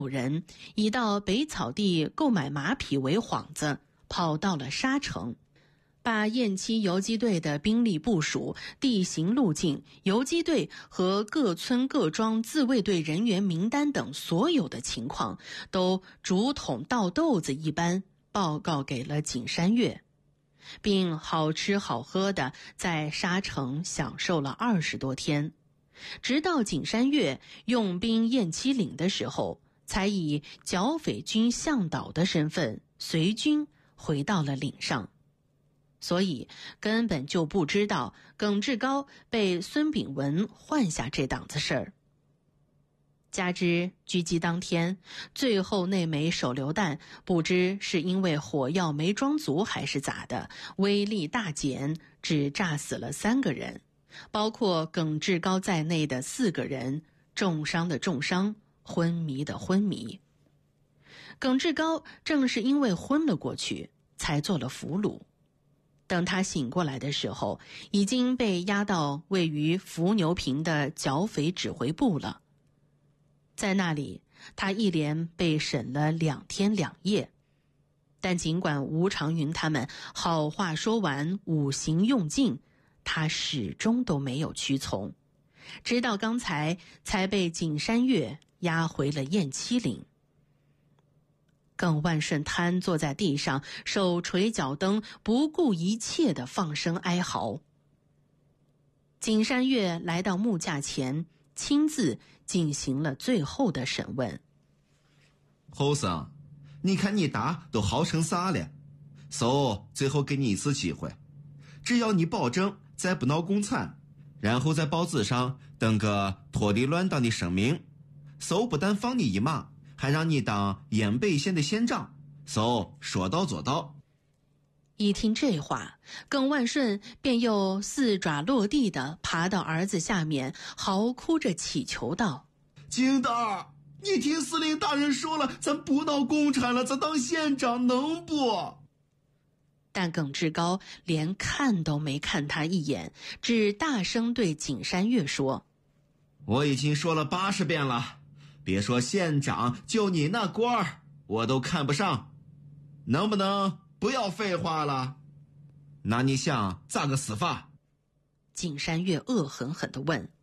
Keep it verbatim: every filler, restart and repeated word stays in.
人以到北草地购买马匹为幌子，跑到了沙城，把雁栖游击队的兵力部署、地形路径、游击队和各村各庄自卫队人员名单等所有的情况，都竹筒倒豆子一般报告给了景山月，并好吃好喝的在沙城享受了二十多天，直到景山月用兵雁栖岭的时候，才以剿匪军向导的身份随军回到了岭上。所以根本就不知道耿志高被孙炳文换下这档子事儿。加之狙击当天，最后那枚手榴弹不知是因为火药没装足还是咋的，威力大减，只炸死了三个人，包括耿志高在内的四个人，重伤的重伤，昏迷的昏迷。耿志高正是因为昏了过去，才做了俘虏。等他醒过来的时候，已经被押到位于伏牛坪的剿匪指挥部了。在那里，他一连被审了两天两夜。但尽管吴长云他们好话说完，五行用尽，他始终都没有屈从，直到刚才才被景山月押回了雁栖岭。耿万顺瘫坐在地上，手垂脚蹬，不顾一切地放声哀嚎。景山月来到木架前，亲自进行了最后的审问。 侯生，你看你打都好成啥了，so最后给你一次机会，只要你保证再不闹共产，然后在报纸上登个脱离乱党的声明， so 不但放你一马，还让你当雁北县的县长， so 说到做到。 一听这话，耿万顺便又四爪落地地爬到儿子下面，嚎哭着祈求道： 景大，你听司令大人说了，咱不闹共产了，咱当县长能不？ 但耿志高连看都没看他一眼，只大声对景山月说： 我已经说了八十遍了，别说县长，就你那官儿我都看不上，能不能不要废话了？那你想咋个死法？ 景山月恶狠狠地问。